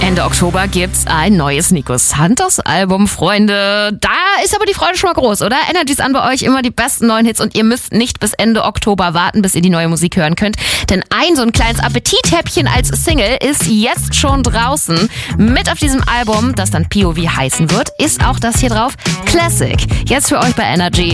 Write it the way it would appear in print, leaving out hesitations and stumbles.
Ende Oktober gibt's ein neues Nico Santos Album, Freunde. Da ist aber die Freude schon mal groß, oder? Energy's an bei euch, immer die besten neuen Hits und ihr müsst nicht bis Ende Oktober warten, bis ihr die neue Musik hören könnt. Denn so ein kleines Appetithäppchen als Single ist jetzt schon draußen. Mit auf diesem Album, das dann POV heißen wird, ist auch das hier drauf. Classic. Jetzt für euch bei Energy.